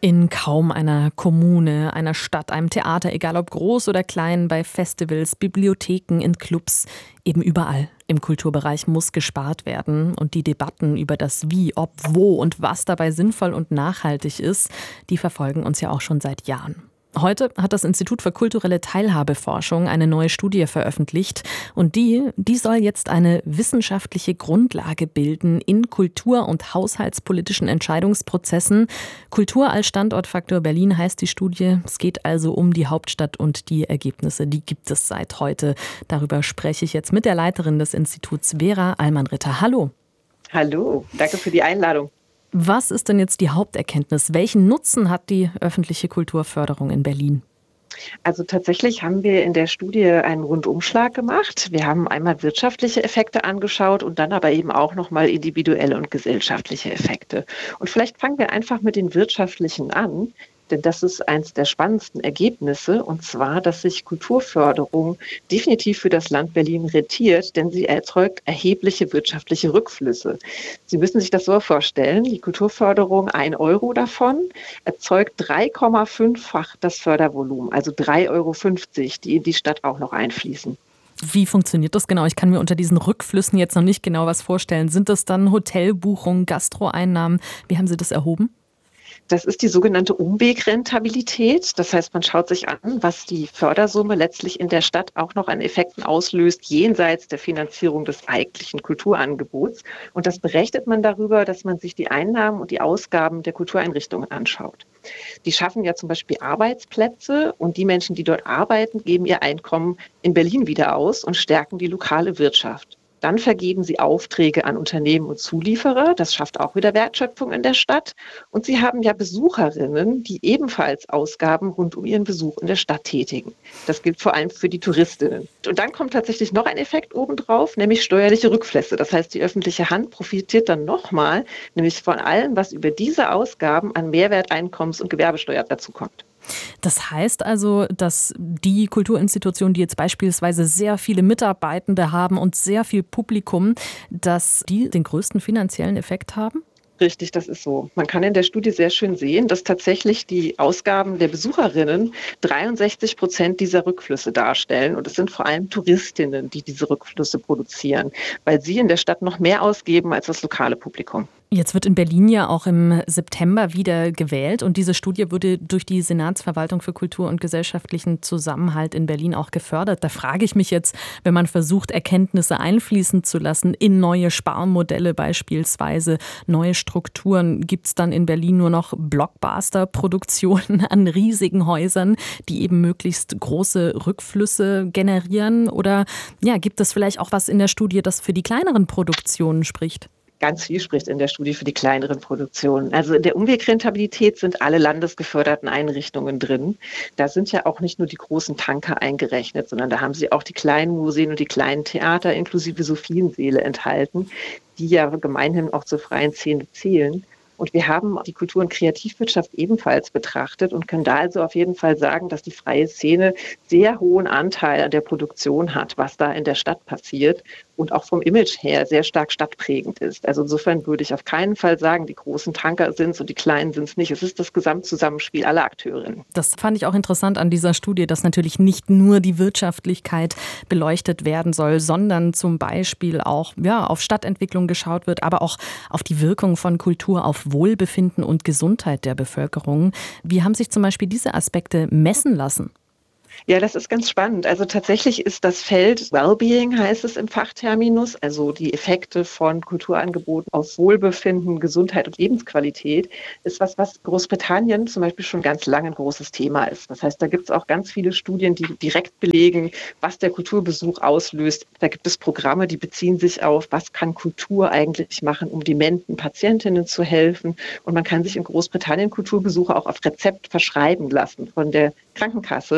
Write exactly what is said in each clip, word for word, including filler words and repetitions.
In kaum einer Kommune, einer Stadt, einem Theater, egal ob groß oder klein, bei Festivals, Bibliotheken, in Clubs, eben überall im Kulturbereich muss gespart werden. Und die Debatten über das Wie, ob, wo und was dabei sinnvoll und nachhaltig ist, die verfolgen uns ja auch schon seit Jahren. Heute hat das Institut für kulturelle Teilhabeforschung eine neue Studie veröffentlicht und die, die soll jetzt eine wissenschaftliche Grundlage bilden in kultur- und haushaltspolitischen Entscheidungsprozessen. Kultur als Standortfaktor Berlin heißt die Studie. Es geht also um die Hauptstadt und die Ergebnisse, die gibt es seit heute. Darüber spreche ich jetzt mit der Leiterin des Instituts, Vera Allmann-Ritter. Hallo. Hallo, danke für die Einladung. Was ist denn jetzt die Haupterkenntnis? Welchen Nutzen hat die öffentliche Kulturförderung in Berlin? Also tatsächlich haben wir in der Studie einen Rundumschlag gemacht. Wir haben einmal wirtschaftliche Effekte angeschaut und dann aber eben auch nochmal individuelle und gesellschaftliche Effekte. Und vielleicht fangen wir einfach mit den wirtschaftlichen an. Denn das ist eines der spannendsten Ergebnisse, und zwar, dass sich Kulturförderung definitiv für das Land Berlin rentiert, denn sie erzeugt erhebliche wirtschaftliche Rückflüsse. Sie müssen sich das so vorstellen, die Kulturförderung, ein Euro davon, erzeugt drei Komma fünffach das Fördervolumen, also drei Euro fünfzig, die in die Stadt auch noch einfließen. Wie funktioniert das genau? Ich kann mir unter diesen Rückflüssen jetzt noch nicht genau was vorstellen. Sind das dann Hotelbuchungen, Gastroeinnahmen? Wie haben Sie das erhoben? Das ist die sogenannte Umwegrentabilität. Das heißt, man schaut sich an, was die Fördersumme letztlich in der Stadt auch noch an Effekten auslöst, jenseits der Finanzierung des eigentlichen Kulturangebots. Und das berechnet man darüber, dass man sich die Einnahmen und die Ausgaben der Kultureinrichtungen anschaut. Die schaffen ja zum Beispiel Arbeitsplätze, und die Menschen, die dort arbeiten, geben ihr Einkommen in Berlin wieder aus und stärken die lokale Wirtschaft. Dann vergeben sie Aufträge an Unternehmen und Zulieferer. Das schafft auch wieder Wertschöpfung in der Stadt. Und sie haben ja Besucherinnen, die ebenfalls Ausgaben rund um ihren Besuch in der Stadt tätigen. Das gilt vor allem für die Touristinnen. Und dann kommt tatsächlich noch ein Effekt obendrauf, nämlich steuerliche Rückflüsse. Das heißt, die öffentliche Hand profitiert dann nochmal, nämlich von allem, was über diese Ausgaben an Mehrwerteinkommens- und Gewerbesteuer dazukommt. Das heißt also, dass die Kulturinstitutionen, die jetzt beispielsweise sehr viele Mitarbeitende haben und sehr viel Publikum, dass die den größten finanziellen Effekt haben? Richtig, das ist so. Man kann in der Studie sehr schön sehen, dass tatsächlich die Ausgaben der Besucherinnen dreiundsechzig Prozent dieser Rückflüsse darstellen. Und es sind vor allem Touristinnen, die diese Rückflüsse produzieren, weil sie in der Stadt noch mehr ausgeben als das lokale Publikum. Jetzt wird in Berlin ja auch im September wieder gewählt und diese Studie wurde durch die Senatsverwaltung für Kultur und gesellschaftlichen Zusammenhalt in Berlin auch gefördert. Da frage ich mich jetzt, wenn man versucht, Erkenntnisse einfließen zu lassen in neue Sparmodelle beispielsweise, neue Strukturen, gibt es dann in Berlin nur noch Blockbuster-Produktionen an riesigen Häusern, die eben möglichst große Rückflüsse generieren? Oder ja, gibt es vielleicht auch was in der Studie, das für die kleineren Produktionen spricht? Ganz viel spricht in der Studie für die kleineren Produktionen. Also in der Umwegrentabilität sind alle landesgeförderten Einrichtungen drin. Da sind ja auch nicht nur die großen Tanker eingerechnet, sondern da haben sie auch die kleinen Museen und die kleinen Theater inklusive Sophiensäle enthalten, die ja gemeinhin auch zur freien Szene zählen. Und wir haben die Kultur- und Kreativwirtschaft ebenfalls betrachtet und können da also auf jeden Fall sagen, dass die freie Szene sehr hohen Anteil an der Produktion hat, was da in der Stadt passiert und auch vom Image her sehr stark stadtprägend ist. Also insofern würde ich auf keinen Fall sagen, die großen Tanker sind es und die kleinen sind es nicht. Es ist das Gesamtzusammenspiel aller Akteurinnen. Das fand ich auch interessant an dieser Studie, dass natürlich nicht nur die Wirtschaftlichkeit beleuchtet werden soll, sondern zum Beispiel auch ja, auf Stadtentwicklung geschaut wird, aber auch auf die Wirkung von Kultur auf Wohlbefinden und Gesundheit der Bevölkerung. Wie haben sich zum Beispiel diese Aspekte messen lassen? Ja, das ist ganz spannend. Also tatsächlich ist das Feld Wellbeing, heißt es im Fachterminus, also die Effekte von Kulturangeboten auf Wohlbefinden, Gesundheit und Lebensqualität, ist was, was Großbritannien zum Beispiel schon ganz lange ein großes Thema ist. Das heißt, da gibt es auch ganz viele Studien, die direkt belegen, was der Kulturbesuch auslöst. Da gibt es Programme, die beziehen sich auf, was kann Kultur eigentlich machen, um dementen Patientinnen zu helfen. Und man kann sich in Großbritannien Kulturbesuche auch auf Rezept verschreiben lassen von der Krankenkasse.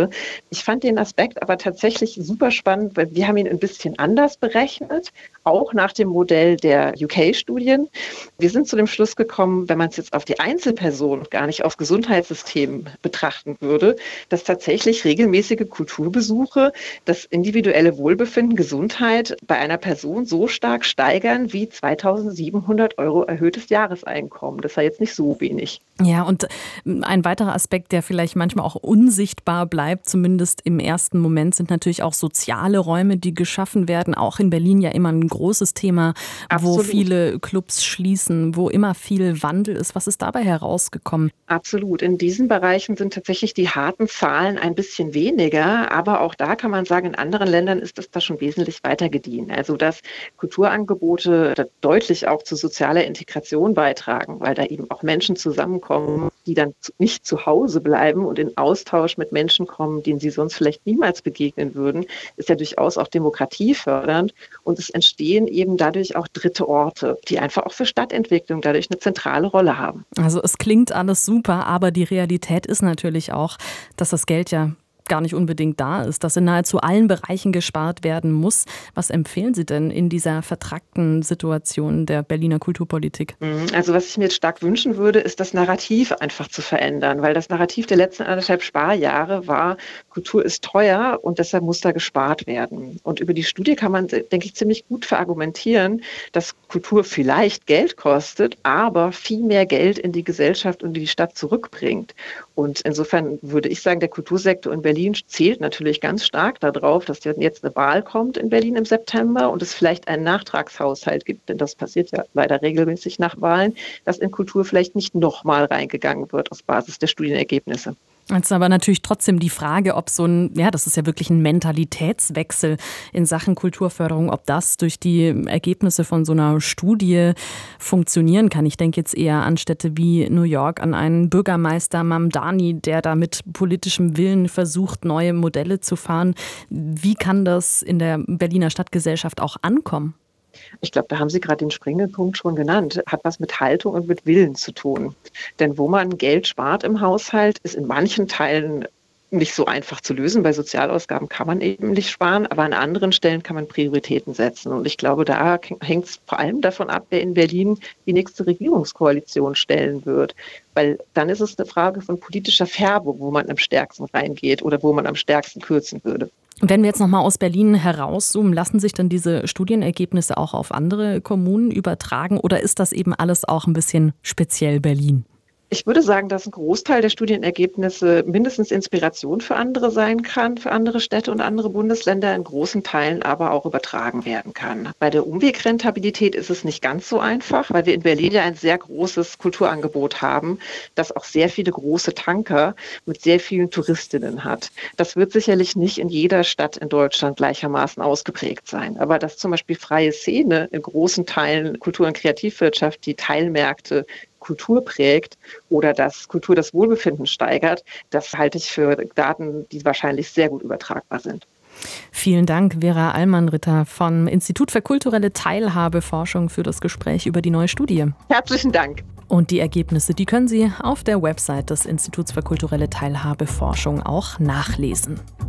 Ich fand den Aspekt aber tatsächlich super spannend, weil wir haben ihn ein bisschen anders berechnet, auch nach dem Modell der U K-Studien. Wir sind zu dem Schluss gekommen, wenn man es jetzt auf die Einzelperson, gar nicht aufs Gesundheitssystem betrachten würde, dass tatsächlich regelmäßige Kulturbesuche das individuelle Wohlbefinden, Gesundheit bei einer Person so stark steigern wie zweitausendsiebenhundert Euro erhöhtes Jahreseinkommen. Das war jetzt nicht so wenig. Ja, und ein weiterer Aspekt, der vielleicht manchmal auch unsichtbar bleibt, zumindest im ersten Moment, sind natürlich auch soziale Räume, die geschaffen werden. Auch in Berlin ja immer ein großes Thema, Absolut. Wo viele Clubs schließen, wo immer viel Wandel ist. Was ist dabei herausgekommen? Absolut. In diesen Bereichen sind tatsächlich die harten Zahlen ein bisschen weniger. Aber auch da kann man sagen, in anderen Ländern ist es da schon wesentlich weiter gediehen. Also dass Kulturangebote deutlich auch zu sozialer Integration beitragen, weil da eben auch Menschen zusammenkommen, die dann nicht zu Hause bleiben und in Austausch mit Menschen kommen, denen sie sonst vielleicht niemals begegnen würden, ist ja durchaus auch demokratiefördernd. Und es entstehen eben dadurch auch dritte Orte, die einfach auch für Stadtentwicklung dadurch eine zentrale Rolle haben. Also es klingt alles super, aber die Realität ist natürlich auch, dass das Geld ja gar nicht unbedingt da ist, dass in nahezu allen Bereichen gespart werden muss. Was empfehlen Sie denn in dieser vertrackten Situation der Berliner Kulturpolitik? Also was ich mir jetzt stark wünschen würde, ist das Narrativ einfach zu verändern, weil das Narrativ der letzten anderthalb Sparjahre war, Kultur ist teuer und deshalb muss da gespart werden. Und über die Studie kann man, denke ich, ziemlich gut verargumentieren, dass Kultur vielleicht Geld kostet, aber viel mehr Geld in die Gesellschaft und in die Stadt zurückbringt. Und insofern würde ich sagen, der Kultursektor in Berlin zählt natürlich ganz stark darauf, dass jetzt eine Wahl kommt in Berlin im September und es vielleicht einen Nachtragshaushalt gibt, denn das passiert ja leider regelmäßig nach Wahlen, dass in Kultur vielleicht nicht nochmal reingegangen wird auf Basis der Studienergebnisse. Jetzt ist aber natürlich trotzdem die Frage, ob so ein, ja, das ist ja wirklich ein Mentalitätswechsel in Sachen Kulturförderung, ob das durch die Ergebnisse von so einer Studie funktionieren kann. Ich denke jetzt eher an Städte wie New York, an einen Bürgermeister Mamdani, der da mit politischem Willen versucht, neue Modelle zu fahren. Wie kann das in der Berliner Stadtgesellschaft auch ankommen? Ich glaube, da haben Sie gerade den springenden Punkt schon genannt. Hat was mit Haltung und mit Willen zu tun. Denn wo man Geld spart im Haushalt, ist in manchen Teilen nicht so einfach zu lösen. Bei Sozialausgaben kann man eben nicht sparen, aber an anderen Stellen kann man Prioritäten setzen. Und ich glaube, da hängt es vor allem davon ab, wer in Berlin die nächste Regierungskoalition stellen wird. Weil dann ist es eine Frage von politischer Färbung, wo man am stärksten reingeht oder wo man am stärksten kürzen würde. Wenn wir jetzt nochmal aus Berlin herauszoomen, lassen sich dann diese Studienergebnisse auch auf andere Kommunen übertragen oder ist das eben alles auch ein bisschen speziell Berlin? Ich würde sagen, dass ein Großteil der Studienergebnisse mindestens Inspiration für andere sein kann, für andere Städte und andere Bundesländer, in großen Teilen aber auch übertragen werden kann. Bei der Umwegrentabilität ist es nicht ganz so einfach, weil wir in Berlin ja ein sehr großes Kulturangebot haben, das auch sehr viele große Tanker mit sehr vielen Touristinnen hat. Das wird sicherlich nicht in jeder Stadt in Deutschland gleichermaßen ausgeprägt sein. Aber dass zum Beispiel freie Szene in großen Teilen Kultur- und Kreativwirtschaft die Teilmärkte Kultur prägt oder dass Kultur das Wohlbefinden steigert, das halte ich für Daten, die wahrscheinlich sehr gut übertragbar sind. Vielen Dank, Vera Allmann-Ritter vom Institut für kulturelle Teilhabeforschung für das Gespräch über die neue Studie. Herzlichen Dank. Und die Ergebnisse, die können Sie auf der Website des Instituts für kulturelle Teilhabeforschung auch nachlesen.